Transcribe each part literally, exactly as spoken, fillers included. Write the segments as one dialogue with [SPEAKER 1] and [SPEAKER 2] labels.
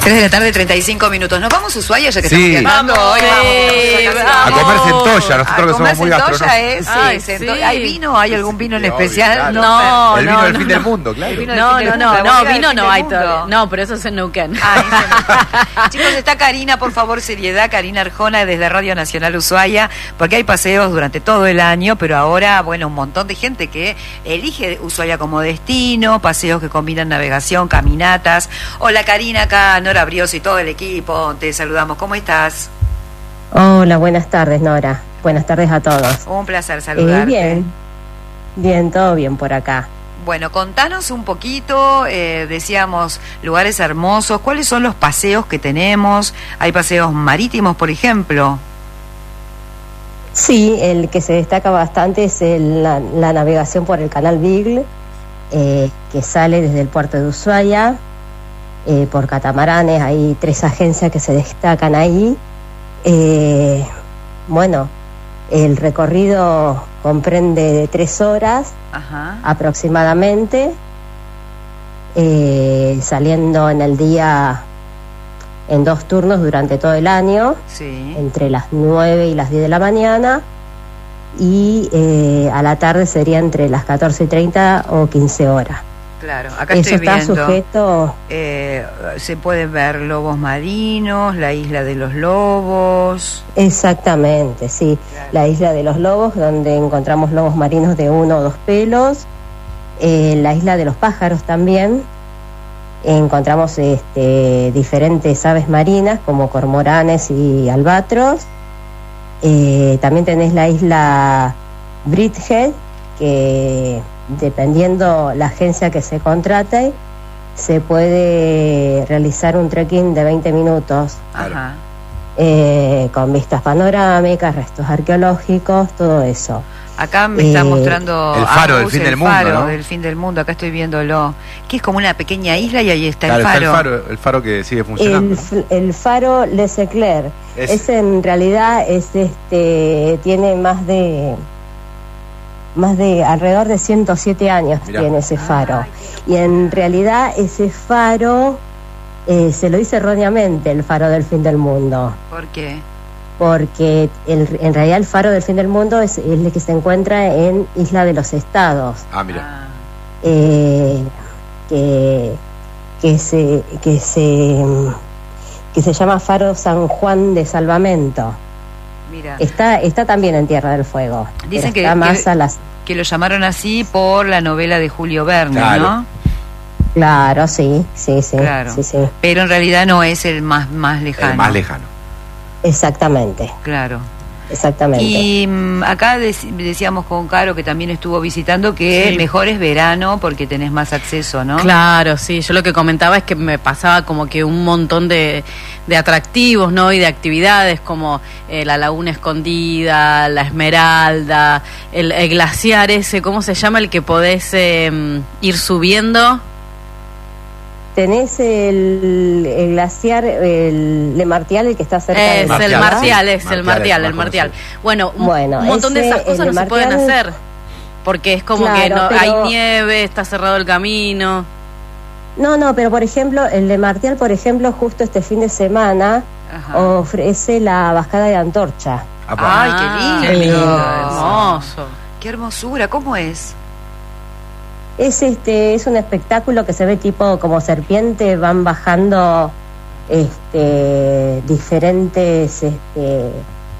[SPEAKER 1] tres de la tarde, treinta y cinco minutos. ¿Nos vamos a Ushuaia ya que
[SPEAKER 2] sí.
[SPEAKER 1] estamos quedando?
[SPEAKER 3] Vamos,
[SPEAKER 1] Hoy
[SPEAKER 3] sí,
[SPEAKER 1] vamos,
[SPEAKER 2] a
[SPEAKER 1] vamos.
[SPEAKER 2] comer centolla, nosotros
[SPEAKER 1] A
[SPEAKER 2] que somos
[SPEAKER 1] comer
[SPEAKER 2] muy
[SPEAKER 1] centolla
[SPEAKER 2] gastronómicos.
[SPEAKER 1] es,
[SPEAKER 3] Ay,
[SPEAKER 1] sí,
[SPEAKER 3] sí.
[SPEAKER 1] cento- ¿Hay vino? ¿Hay algún vino en
[SPEAKER 2] Sí,
[SPEAKER 1] especial?
[SPEAKER 2] obvio, claro.
[SPEAKER 3] No,
[SPEAKER 2] El vino
[SPEAKER 3] no,
[SPEAKER 2] del
[SPEAKER 3] no.
[SPEAKER 2] fin del mundo, claro.
[SPEAKER 1] El vino del
[SPEAKER 3] No,
[SPEAKER 1] fin
[SPEAKER 3] no,
[SPEAKER 1] del
[SPEAKER 3] no,
[SPEAKER 1] mundo. La
[SPEAKER 3] no,
[SPEAKER 1] bodega
[SPEAKER 3] vino
[SPEAKER 1] del
[SPEAKER 3] no
[SPEAKER 1] fin
[SPEAKER 3] hay
[SPEAKER 1] del mundo.
[SPEAKER 3] todavía. No, pero eso es en Neuquén.
[SPEAKER 1] Ah, ese- Chicos, está Karina, por favor, seriedad, Karina Arjona desde Radio Nacional Ushuaia, porque hay paseos durante todo el año, pero ahora, bueno, un montón de gente que elige Ushuaia como destino, paseos que combinan navegación, caminatas. Hola Karina, acá Nora Brioso y todo el equipo, te saludamos, ¿cómo estás?
[SPEAKER 4] Hola, buenas tardes, Nora. Buenas tardes a todos.
[SPEAKER 1] Un placer saludarte.
[SPEAKER 4] Eh, bien, bien, todo bien por acá.
[SPEAKER 1] Bueno, contanos un poquito, eh, decíamos, lugares hermosos, ¿cuáles son los paseos que tenemos? ¿Hay paseos marítimos, por ejemplo?
[SPEAKER 4] Sí, el que se destaca bastante es el- la, la navegación por el canal Beagle, eh, que sale desde el puerto de Ushuaia, eh, por catamaranes. Hay tres agencias que se destacan ahí. Eh, bueno, el recorrido comprende de tres horas
[SPEAKER 1] Ajá.
[SPEAKER 4] aproximadamente, eh, saliendo en el día en dos turnos durante todo el año,
[SPEAKER 1] Sí.
[SPEAKER 4] entre las nueve y las diez de la mañana, y eh, a la tarde sería entre las catorce y treinta o quince horas.
[SPEAKER 1] Claro, acá
[SPEAKER 4] Eso
[SPEAKER 1] estoy
[SPEAKER 4] está
[SPEAKER 1] viendo.
[SPEAKER 4] sujeto,
[SPEAKER 1] Eh, se pueden ver lobos marinos, la isla de los lobos.
[SPEAKER 4] exactamente, sí,
[SPEAKER 1] Claro.
[SPEAKER 4] la isla de los lobos, donde encontramos lobos marinos de uno o dos pelos, eh, la isla de los pájaros también, encontramos este, diferentes aves marinas como cormoranes y albatros. Eh, también tenés la isla Bridgehead, que dependiendo la agencia que se contrate, se puede realizar un trekking de veinte minutos,
[SPEAKER 1] Ajá.
[SPEAKER 4] eh, con vistas panorámicas, restos arqueológicos, todo eso.
[SPEAKER 1] Acá me está
[SPEAKER 4] Eh,
[SPEAKER 1] mostrando
[SPEAKER 2] el faro del
[SPEAKER 1] Agus,
[SPEAKER 2] fin
[SPEAKER 1] el
[SPEAKER 2] del mundo,
[SPEAKER 1] faro
[SPEAKER 2] ¿no?
[SPEAKER 1] del fin del mundo. Acá estoy viéndolo. Que es como una pequeña isla y ahí está
[SPEAKER 2] Claro,
[SPEAKER 1] el
[SPEAKER 2] está
[SPEAKER 1] faro.
[SPEAKER 2] el faro, el faro que sigue
[SPEAKER 4] El,
[SPEAKER 2] funcionando.
[SPEAKER 4] f- el faro Les Eclairs,
[SPEAKER 2] Ese.
[SPEAKER 4] ese en realidad es este tiene más de más de alrededor de ciento siete años.
[SPEAKER 2] Mirá.
[SPEAKER 4] Tiene ese faro.
[SPEAKER 1] Ay,
[SPEAKER 4] Y en realidad ese faro eh, se lo dice erróneamente el faro del fin del mundo,
[SPEAKER 1] ¿Por qué?
[SPEAKER 4] porque el- en realidad el faro del fin del mundo es, es el que se encuentra en Isla de los Estados,
[SPEAKER 2] Ah, mira.
[SPEAKER 1] Ah,
[SPEAKER 4] eh, que, que se que se que se llama Faro San Juan de Salvamento.
[SPEAKER 1] mira.
[SPEAKER 4] Está está también en Tierra del Fuego.
[SPEAKER 1] Dicen
[SPEAKER 4] pero
[SPEAKER 1] que-
[SPEAKER 4] está más
[SPEAKER 1] que-
[SPEAKER 4] a las
[SPEAKER 1] Que lo llamaron así por la novela de Julio Verne,
[SPEAKER 2] Claro.
[SPEAKER 1] ¿no?
[SPEAKER 4] claro, sí, sí, sí,
[SPEAKER 1] Claro.
[SPEAKER 4] sí, sí,
[SPEAKER 1] Pero en realidad no es el más, más lejano.
[SPEAKER 2] El más lejano.
[SPEAKER 4] exactamente,
[SPEAKER 1] Claro.
[SPEAKER 4] exactamente.
[SPEAKER 1] Y mm, acá dec- decíamos con Caro, que también estuvo visitando, que
[SPEAKER 3] Sí.
[SPEAKER 1] mejor es verano porque tenés más acceso, ¿no?
[SPEAKER 3] Claro, sí. Yo lo que comentaba es que me pasaba como que un montón de, de atractivos, ¿no? Y de actividades como eh, la Laguna Escondida, la Esmeralda, el, el glaciar ese, ¿cómo se llama? El que podés eh, ir subiendo.
[SPEAKER 4] Tenés el, el glaciar, el Le Martial, el que está cerca de
[SPEAKER 3] Es
[SPEAKER 4] la
[SPEAKER 3] el
[SPEAKER 2] Martial,
[SPEAKER 4] ciudad.
[SPEAKER 3] Martial, es
[SPEAKER 2] Martial
[SPEAKER 3] el Martial,
[SPEAKER 2] es
[SPEAKER 3] el
[SPEAKER 2] más
[SPEAKER 3] Martial.
[SPEAKER 2] conocido.
[SPEAKER 3] Bueno, un,
[SPEAKER 4] Bueno,
[SPEAKER 3] un montón de
[SPEAKER 4] ese,
[SPEAKER 3] esas cosas
[SPEAKER 4] el
[SPEAKER 3] no
[SPEAKER 4] de
[SPEAKER 3] se pueden
[SPEAKER 4] Martial-
[SPEAKER 3] hacer. Porque es como que
[SPEAKER 4] Claro,
[SPEAKER 3] no
[SPEAKER 4] pero-
[SPEAKER 3] hay nieve, está cerrado el camino.
[SPEAKER 4] No, no, pero por ejemplo, el de Martial, por ejemplo, justo este fin de semana
[SPEAKER 1] Ajá.
[SPEAKER 4] ofrece la bajada de antorcha.
[SPEAKER 2] Apa.
[SPEAKER 1] Ay, qué
[SPEAKER 3] Ah,
[SPEAKER 1] lindo.
[SPEAKER 4] lindo.
[SPEAKER 3] Hermoso.
[SPEAKER 1] Qué hermosura, ¿cómo es?
[SPEAKER 4] Es este, es un espectáculo que se ve tipo como serpiente, van bajando este diferentes este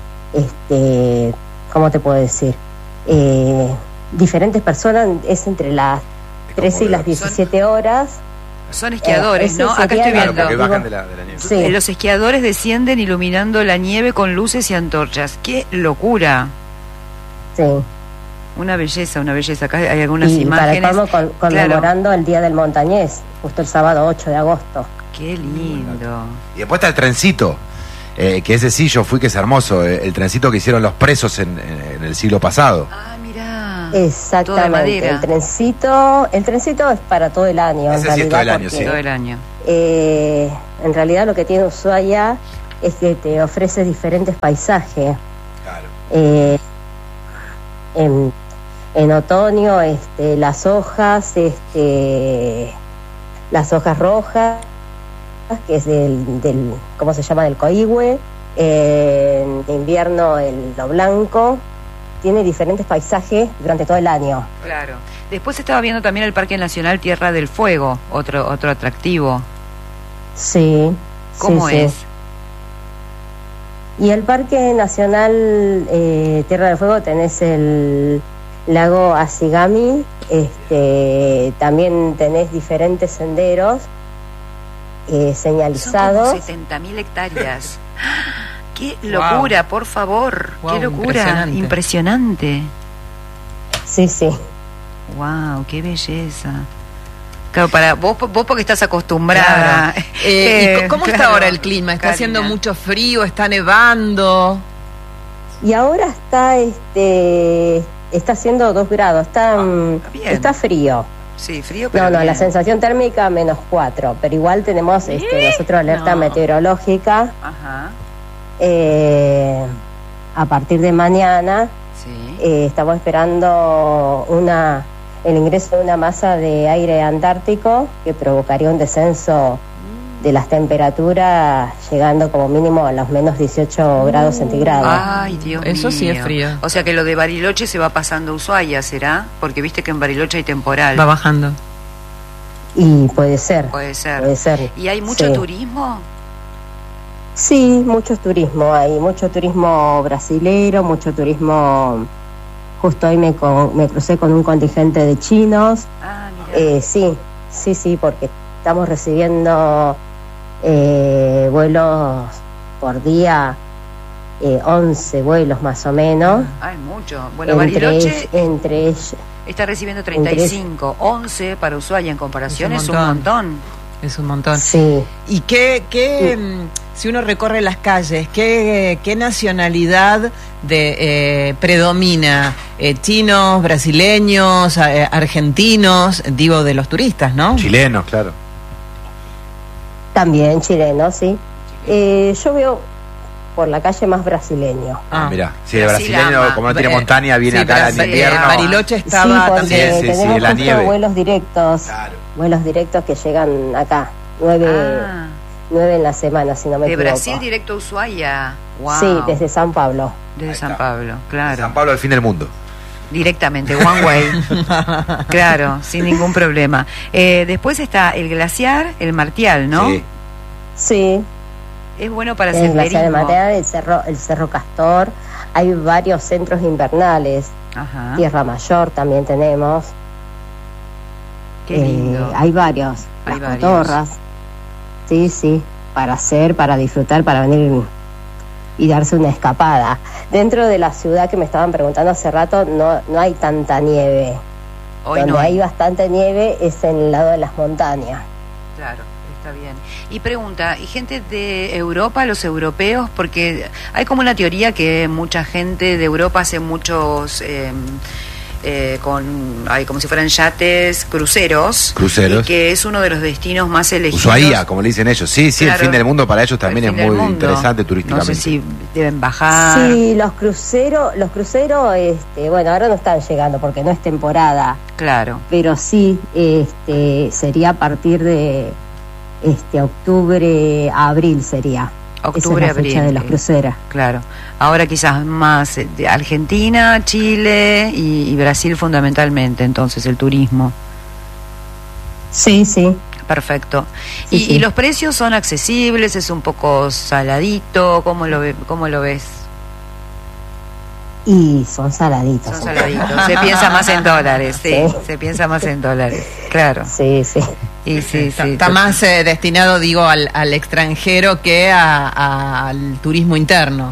[SPEAKER 4] este ¿cómo te puedo decir? Eh, diferentes personas, es entre las
[SPEAKER 2] Es
[SPEAKER 4] trece y
[SPEAKER 2] como
[SPEAKER 4] las
[SPEAKER 2] que-
[SPEAKER 4] diecisiete horas.
[SPEAKER 1] Son esquiadores,
[SPEAKER 4] ese
[SPEAKER 1] ¿no? Acá
[SPEAKER 4] sería
[SPEAKER 1] estoy
[SPEAKER 2] Claro,
[SPEAKER 1] viendo.
[SPEAKER 2] porque
[SPEAKER 4] Digo-
[SPEAKER 2] bajan de la, de la nieve.
[SPEAKER 4] Sí.
[SPEAKER 1] Eh, Los esquiadores descienden iluminando la nieve con luces y antorchas. ¡Qué locura!
[SPEAKER 4] Sí.
[SPEAKER 1] Una belleza, una belleza. Acá hay algunas
[SPEAKER 4] Y para
[SPEAKER 1] imágenes.
[SPEAKER 4] colmo con- conmemorando el Día del Montañés, justo el sábado ocho de agosto.
[SPEAKER 1] Qué lindo.
[SPEAKER 2] Y después está el trencito, eh, que ese sí yo fui, que es hermoso, eh, el trencito que hicieron los presos en, en- en el siglo pasado.
[SPEAKER 1] Ah, mirá.
[SPEAKER 4] Exactamente.
[SPEAKER 1] Todo de madera.
[SPEAKER 4] El trencito, el trencito es para todo el año.
[SPEAKER 2] Ese
[SPEAKER 4] en
[SPEAKER 2] sí es
[SPEAKER 4] realidad,
[SPEAKER 2] todo el año,
[SPEAKER 4] porque,
[SPEAKER 2] sí.
[SPEAKER 1] Todo el año.
[SPEAKER 4] eh, en realidad lo que tiene Ushuaia es que te ofrece diferentes paisajes.
[SPEAKER 2] Claro.
[SPEAKER 4] Eh, en, en otoño, este, las hojas, este, las hojas rojas, que es del, del ¿cómo se llama? Del Coihue. Eh, en invierno el Lo Blanco. Tiene diferentes paisajes durante todo el año.
[SPEAKER 1] Claro. Después estaba viendo también el Parque Nacional Tierra del Fuego, otro otro atractivo.
[SPEAKER 4] Sí.
[SPEAKER 1] ¿Cómo
[SPEAKER 4] sí,
[SPEAKER 1] es?
[SPEAKER 4] Sí. Y el Parque Nacional eh, Tierra del Fuego tenés el lago Asigami, este, también tenés diferentes senderos eh, señalizados.
[SPEAKER 1] Son como setenta mil hectáreas. ¡Qué locura, wow. Por favor!
[SPEAKER 5] Wow,
[SPEAKER 1] ¡Qué locura!
[SPEAKER 5] Impresionante.
[SPEAKER 1] Impresionante.
[SPEAKER 4] Sí, sí.
[SPEAKER 1] ¡Wow! ¡Qué belleza! Claro, para vos, vos porque estás acostumbrada.
[SPEAKER 5] Claro. Eh, ¿Y cómo
[SPEAKER 1] claro,
[SPEAKER 5] está ahora el clima? ¿Está
[SPEAKER 1] Karina.
[SPEAKER 5] haciendo mucho frío? ¿Está nevando?
[SPEAKER 4] Y ahora está, este, está haciendo dos grados. Está,
[SPEAKER 1] Ah,
[SPEAKER 4] está frío.
[SPEAKER 1] Sí, frío, pero
[SPEAKER 4] No, no,
[SPEAKER 1] bien.
[SPEAKER 4] la sensación térmica menos cuatro, pero igual tenemos este, nosotros alerta
[SPEAKER 1] No.
[SPEAKER 4] meteorológica.
[SPEAKER 1] Ajá.
[SPEAKER 4] Eh, a partir de mañana
[SPEAKER 1] Sí.
[SPEAKER 4] eh, estamos esperando una el ingreso de una masa de aire antártico que provocaría un descenso de las temperaturas llegando como mínimo a los menos dieciocho grados centígrados.
[SPEAKER 1] Ay, Dios mío.
[SPEAKER 5] Eso sí es frío.
[SPEAKER 1] O sea que lo de Bariloche se va pasando a Ushuaia, ¿será? Porque viste que en Bariloche hay temporal.
[SPEAKER 5] Va bajando.
[SPEAKER 4] Y puede ser,
[SPEAKER 1] Puede ser.
[SPEAKER 4] puede ser.
[SPEAKER 1] ¿Y hay mucho
[SPEAKER 4] Sí.
[SPEAKER 1] turismo?
[SPEAKER 4] Sí, mucho turismo, hay mucho turismo brasilero, mucho turismo. Justo hoy me, con, me crucé con un contingente de chinos.
[SPEAKER 1] Ah, mira.
[SPEAKER 4] Eh, sí, sí, sí, porque estamos recibiendo eh, vuelos por día, eh, once vuelos más o menos.
[SPEAKER 1] Hay mucho. Bueno,
[SPEAKER 4] entre,
[SPEAKER 1] Bariloche
[SPEAKER 4] entre ellos.
[SPEAKER 1] está recibiendo treinta y cinco. once para Ushuaia en comparación es
[SPEAKER 5] Es
[SPEAKER 1] un
[SPEAKER 5] un
[SPEAKER 1] montón.
[SPEAKER 5] Es un montón.
[SPEAKER 4] Sí.
[SPEAKER 5] ¿Y qué, qué mm, si uno recorre las calles, qué, qué nacionalidad de eh, predomina? Eh, ¿Chinos, brasileños, eh, argentinos? Digo, de los turistas, ¿no?
[SPEAKER 2] Chilenos, claro.
[SPEAKER 4] También chileno, sí. Eh, yo veo por la calle más brasileño.
[SPEAKER 2] Ah, mira, si el
[SPEAKER 1] Brasil
[SPEAKER 2] brasileño,
[SPEAKER 1] ama.
[SPEAKER 2] como no tiene
[SPEAKER 5] Eh,
[SPEAKER 2] montaña, viene
[SPEAKER 5] sí,
[SPEAKER 2] acá
[SPEAKER 5] pero,
[SPEAKER 2] en
[SPEAKER 5] eh,
[SPEAKER 2] invierno.
[SPEAKER 5] Bariloche
[SPEAKER 4] Sí,
[SPEAKER 5] estaba
[SPEAKER 4] porque
[SPEAKER 5] también.
[SPEAKER 2] Sí, sí, sí,
[SPEAKER 4] tenemos
[SPEAKER 2] la
[SPEAKER 4] justo
[SPEAKER 2] nieve.
[SPEAKER 4] vuelos directos,
[SPEAKER 2] Claro.
[SPEAKER 4] vuelos directos que llegan acá, nueve,
[SPEAKER 1] Ah,
[SPEAKER 4] nueve en la semana, si no me
[SPEAKER 1] de
[SPEAKER 4] equivoco.
[SPEAKER 1] Brasil directo a Ushuaia. Wow.
[SPEAKER 4] Sí, desde San Pablo.
[SPEAKER 1] Desde
[SPEAKER 2] Ahí
[SPEAKER 1] San
[SPEAKER 2] está.
[SPEAKER 1] Pablo, claro.
[SPEAKER 2] San Pablo al fin del mundo.
[SPEAKER 1] Directamente, one way. Claro, sin ningún problema. Eh, después está el glaciar, el Martial, ¿no?
[SPEAKER 2] Sí.
[SPEAKER 4] Sí,
[SPEAKER 1] Es bueno para
[SPEAKER 4] el glaciar de
[SPEAKER 1] senderismo.
[SPEAKER 4] Material, el cerro, el cerro Castor. Hay varios centros invernales.
[SPEAKER 1] Ajá.
[SPEAKER 4] Tierra Mayor también tenemos.
[SPEAKER 1] Qué
[SPEAKER 4] Eh,
[SPEAKER 1] lindo.
[SPEAKER 4] hay varios.
[SPEAKER 1] Hay
[SPEAKER 4] Las
[SPEAKER 1] varios.
[SPEAKER 4] cotorras. Sí, sí. Para hacer, para disfrutar, para venir y darse una escapada. Dentro de la ciudad que me estaban preguntando hace rato, no, no hay tanta nieve.
[SPEAKER 1] Hoy
[SPEAKER 4] Donde
[SPEAKER 1] no
[SPEAKER 4] hay bastante nieve es en el lado de las montañas.
[SPEAKER 1] Claro, está bien. Y pregunta, ¿y gente de Europa, los europeos? Porque hay como una teoría que mucha gente de Europa hace muchos, eh, eh, con, hay como si fueran yates, cruceros.
[SPEAKER 2] Cruceros.
[SPEAKER 1] Y que es uno de los destinos más elegidos.
[SPEAKER 2] Ushuaia, como le dicen ellos. Sí, sí,
[SPEAKER 1] Claro.
[SPEAKER 2] el fin del mundo para ellos también
[SPEAKER 1] El
[SPEAKER 2] es
[SPEAKER 1] fin del
[SPEAKER 2] muy
[SPEAKER 1] mundo.
[SPEAKER 2] interesante
[SPEAKER 1] No
[SPEAKER 2] turísticamente.
[SPEAKER 1] sé si deben bajar.
[SPEAKER 4] Sí, los cruceros, los cruceros, este, bueno, ahora no están llegando porque no es temporada,
[SPEAKER 1] Claro.
[SPEAKER 4] pero sí, este, sería a partir de este octubre a abril sería.
[SPEAKER 1] Octubre,
[SPEAKER 4] Esa es la fecha
[SPEAKER 1] abril.
[SPEAKER 4] de los cruceros.
[SPEAKER 1] Claro. Ahora quizás más eh, de Argentina, Chile y, y Brasil fundamentalmente, entonces el turismo.
[SPEAKER 4] Sí, sí.
[SPEAKER 1] Perfecto.
[SPEAKER 4] Sí,
[SPEAKER 1] y,
[SPEAKER 4] sí.
[SPEAKER 1] y los precios son accesibles, es un poco saladito, ¿cómo lo, ve, cómo lo ves?
[SPEAKER 4] Y son saladitos.
[SPEAKER 1] Son saladitos. Se piensa más en dólares, sí,
[SPEAKER 4] Sí.
[SPEAKER 1] se piensa más en dólares, claro.
[SPEAKER 4] Sí, sí.
[SPEAKER 1] Y sí,
[SPEAKER 5] está,
[SPEAKER 1] sí,
[SPEAKER 5] está
[SPEAKER 1] to-
[SPEAKER 5] más eh, destinado, digo, al, al extranjero que a- a- al turismo interno.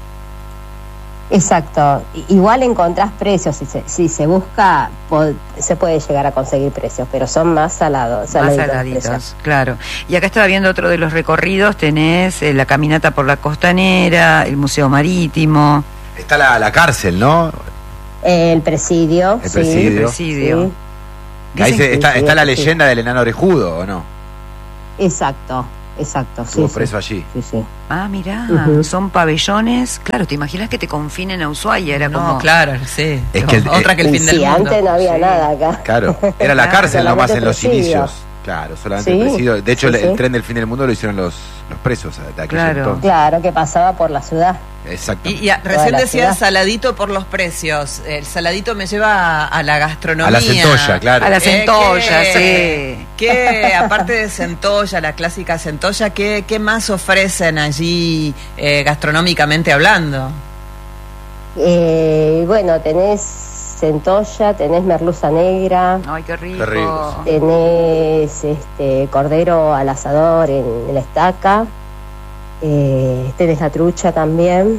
[SPEAKER 4] Exacto. I- Igual encontrás precios, si se, si se busca, po- se puede llegar a conseguir precios, pero son más salados.
[SPEAKER 1] más
[SPEAKER 4] saladitos los precios.
[SPEAKER 1] saladitos, claro. Y acá estaba viendo otro de los recorridos, tenés eh, la caminata por la costanera, el museo marítimo,
[SPEAKER 2] Está la, la cárcel, ¿no?
[SPEAKER 4] El presidio.
[SPEAKER 2] El
[SPEAKER 4] sí,
[SPEAKER 2] presidio.
[SPEAKER 1] el presidio.
[SPEAKER 4] sí.
[SPEAKER 2] Ahí
[SPEAKER 1] Dicen
[SPEAKER 2] se-
[SPEAKER 4] que
[SPEAKER 2] está,
[SPEAKER 4] sí,
[SPEAKER 2] está la
[SPEAKER 4] sí.
[SPEAKER 2] leyenda del enano orejudo, ¿o no?
[SPEAKER 4] Exacto, exacto.
[SPEAKER 2] Estuvo
[SPEAKER 4] sí,
[SPEAKER 2] preso
[SPEAKER 4] sí.
[SPEAKER 2] allí.
[SPEAKER 4] Sí, sí.
[SPEAKER 1] Ah, mirá,
[SPEAKER 4] Ujú.
[SPEAKER 1] son pabellones. Claro, ¿te imaginas que te confinen a Ushuaia? Era
[SPEAKER 5] No,
[SPEAKER 1] como...
[SPEAKER 5] claro, sí.
[SPEAKER 2] Es que el-
[SPEAKER 5] Otra que el
[SPEAKER 4] Y
[SPEAKER 5] fin
[SPEAKER 4] sí,
[SPEAKER 5] del mundo.
[SPEAKER 4] antes no había
[SPEAKER 1] Sí.
[SPEAKER 4] nada acá.
[SPEAKER 2] Claro, era la
[SPEAKER 1] Claro,
[SPEAKER 2] cárcel nomás
[SPEAKER 4] solamente
[SPEAKER 2] en los
[SPEAKER 4] presidio.
[SPEAKER 2] inicios. Claro, solamente
[SPEAKER 4] Sí,
[SPEAKER 2] el presidio. De hecho,
[SPEAKER 4] sí,
[SPEAKER 2] el, el
[SPEAKER 4] sí.
[SPEAKER 2] tren del fin del mundo lo hicieron los, los presos de aquel
[SPEAKER 1] Claro.
[SPEAKER 2] entonces.
[SPEAKER 4] Claro, que pasaba por la ciudad.
[SPEAKER 2] Exacto.
[SPEAKER 5] Y, y a- recién
[SPEAKER 4] la
[SPEAKER 5] decía
[SPEAKER 4] ciudad.
[SPEAKER 5] saladito por los precios. El saladito me lleva a, a la gastronomía.
[SPEAKER 2] A la centolla, claro.
[SPEAKER 1] A la
[SPEAKER 5] Eh,
[SPEAKER 1] centolla,
[SPEAKER 5] ¿qué-
[SPEAKER 1] sí.
[SPEAKER 5] qué, aparte de centolla, la clásica centolla, ¿qué, qué más ofrecen allí eh, gastronómicamente hablando?
[SPEAKER 4] Eh, bueno, tenés centolla, tenés merluza negra,
[SPEAKER 1] Ay, qué rico.
[SPEAKER 2] Qué rico,
[SPEAKER 4] tenés este cordero al asador en, en la estaca, eh, tenés la trucha también.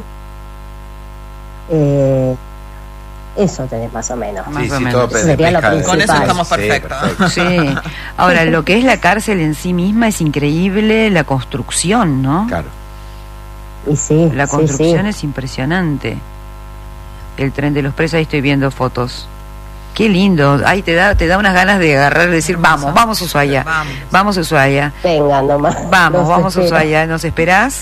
[SPEAKER 4] Eh, eso tenés más o menos.
[SPEAKER 1] Más
[SPEAKER 2] Sí,
[SPEAKER 1] o
[SPEAKER 2] sí,
[SPEAKER 1] menos.
[SPEAKER 2] todo pe- de
[SPEAKER 4] Sería lo
[SPEAKER 2] pesca de-
[SPEAKER 4] principal.
[SPEAKER 5] Con eso estamos
[SPEAKER 2] Sí,
[SPEAKER 5] perfectos.
[SPEAKER 2] perfecto.
[SPEAKER 1] Sí. Ahora, lo que es la cárcel en sí misma es increíble, la construcción, ¿no?
[SPEAKER 2] Claro.
[SPEAKER 4] Y sí,
[SPEAKER 1] La
[SPEAKER 4] sí,
[SPEAKER 1] construcción
[SPEAKER 4] sí.
[SPEAKER 1] es impresionante. El tren de los presos, ahí estoy viendo fotos. Qué lindo. Ahí te da, te da unas ganas de agarrar y decir, vamos, vamos a Ushuaia.
[SPEAKER 5] Vamos.
[SPEAKER 1] Vamos a Ushuaia.
[SPEAKER 4] Venga nomás.
[SPEAKER 1] Vamos,
[SPEAKER 4] Los
[SPEAKER 1] vamos a
[SPEAKER 4] espero.
[SPEAKER 1] Ushuaia. ¿Nos esperás?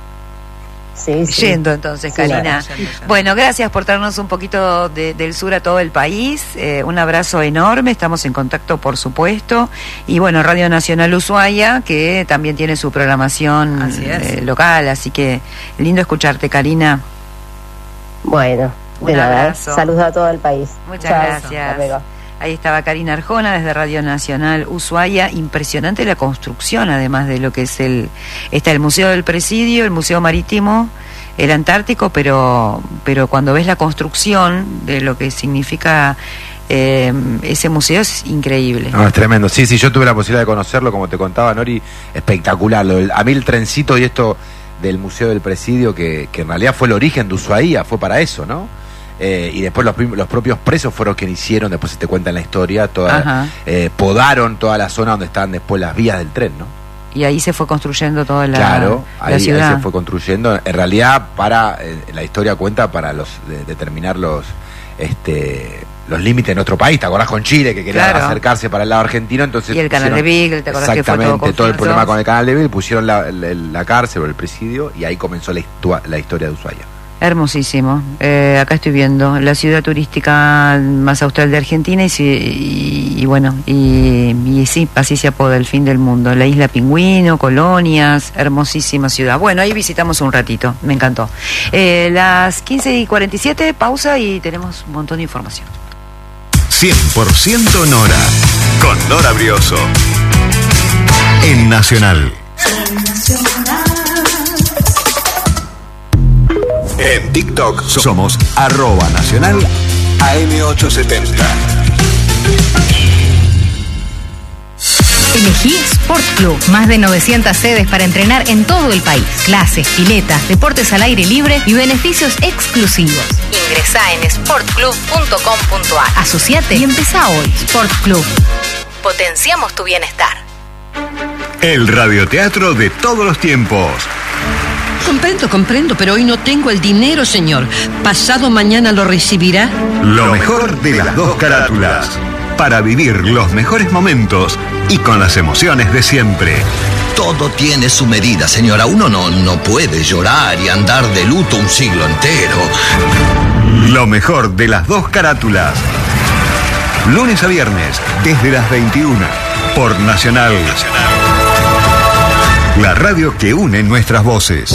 [SPEAKER 4] Sí, sí.
[SPEAKER 1] Yendo entonces,
[SPEAKER 4] Sí,
[SPEAKER 1] Karina.
[SPEAKER 5] claro, yendo, yendo.
[SPEAKER 1] Bueno, gracias por traernos un poquito de- del sur a todo el país. Eh, un abrazo enorme. Estamos en contacto, por supuesto. Y bueno, Radio Nacional Ushuaia, que también tiene su programación
[SPEAKER 5] Así es.
[SPEAKER 1] eh, local. Así que lindo escucharte, Karina.
[SPEAKER 4] Bueno, de
[SPEAKER 1] Un
[SPEAKER 4] nada.
[SPEAKER 1] abrazo.
[SPEAKER 4] Saludos a todo el país.
[SPEAKER 1] Muchas
[SPEAKER 4] Chao,
[SPEAKER 1] gracias.
[SPEAKER 4] hasta luego.
[SPEAKER 1] Ahí estaba Karina Arjona desde Radio Nacional Ushuaia. Impresionante la construcción, además de lo que es el... Está el Museo del Presidio, el Museo Marítimo, el Antártico, pero, pero cuando ves la construcción de lo que significa eh, ese museo es increíble.
[SPEAKER 2] No, es tremendo. Sí, sí, yo tuve la posibilidad de conocerlo, como te contaba, Nori, espectacular. Lo del- a mí el trencito y esto del Museo del Presidio, que, que en realidad fue el origen de Ushuaia, fue para eso, ¿no? Eh, y después los, prim- los propios presos fueron quienes hicieron, después se te cuenta en la historia, toda,
[SPEAKER 1] Ajá.
[SPEAKER 2] eh, podaron toda la zona donde estaban después las vías del tren, ¿no?
[SPEAKER 1] Y ahí se fue construyendo toda la,
[SPEAKER 2] claro,
[SPEAKER 1] la
[SPEAKER 2] ahí, ahí
[SPEAKER 1] ciudad.
[SPEAKER 2] se fue construyendo. En realidad, para eh, la historia cuenta para los de- determinar los este los límites en otro país. ¿Te acordás con Chile que quería
[SPEAKER 1] Claro.
[SPEAKER 2] acercarse para el lado argentino? Entonces
[SPEAKER 1] Y el canal
[SPEAKER 2] pusieron-
[SPEAKER 1] de Beagle, ¿te acordás que fue todo
[SPEAKER 2] exactamente, todo el
[SPEAKER 1] confuso?
[SPEAKER 2] problema con el canal de Beagle, pusieron la, la, la cárcel o el presidio y ahí comenzó la, histua- la historia de Ushuaia.
[SPEAKER 1] Hermosísimo. Eh, acá estoy viendo la ciudad turística más austral de Argentina y, si- y, y bueno, y, y sí, así se apoda el fin del mundo. La isla Pingüino, colonias, hermosísima ciudad. Bueno, ahí visitamos un ratito, me encantó. Eh, las quince y cuarenta y siete, pausa y tenemos un montón de información.
[SPEAKER 6] cien por ciento Nora, con Nora Brioso. En Nacional. En TikTok somos arroba nacional A M ochocientos setenta.
[SPEAKER 7] Elegí Sport Club. Más de novecientas sedes para entrenar en todo el país. Clases, piletas, deportes al aire libre y beneficios exclusivos. Ingresá en sport club punto com punto a r. Asociate y empezá hoy. Sport Club. Potenciamos tu bienestar.
[SPEAKER 6] El radioteatro de todos los tiempos.
[SPEAKER 8] Comprendo, comprendo, pero hoy no tengo el dinero, señor. ¿Pasado mañana lo recibirá?
[SPEAKER 6] Lo mejor de las dos carátulas. Para vivir los mejores momentos y con las emociones de siempre.
[SPEAKER 9] Todo tiene su medida, señora. Uno no, no puede llorar y andar de luto un siglo entero.
[SPEAKER 6] Lo mejor de las dos carátulas. Lunes a viernes, desde las veintiuna, por Nacional. La radio que une nuestras voces.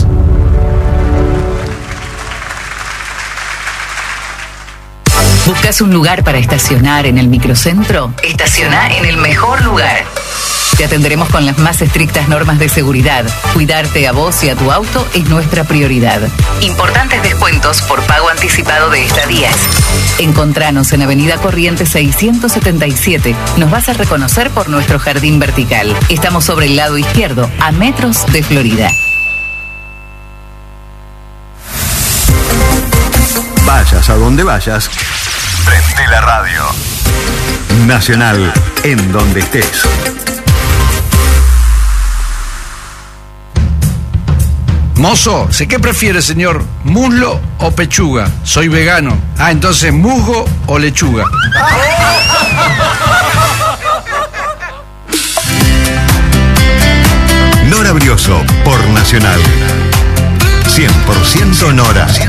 [SPEAKER 7] ¿Buscas un lugar para estacionar en el microcentro? Estaciona en el mejor lugar. Te atenderemos con las más estrictas normas de seguridad. Cuidarte a vos y a tu auto es nuestra prioridad. Importantes descuentos por pago anticipado de estadías. Encontranos en Avenida Corrientes seiscientos setenta y siete. Nos vas a reconocer por nuestro jardín vertical. Estamos sobre el lado izquierdo, a metros de Florida.
[SPEAKER 6] Vayas a donde vayas, prende la radio. Nacional, en donde estés.
[SPEAKER 10] Mozo, ¿sé qué prefiere, señor? ¿Muslo o pechuga? Soy vegano. Ah, entonces, ¿musgo o lechuga?
[SPEAKER 6] Nora Brioso, por Nacional. cien por ciento Nora.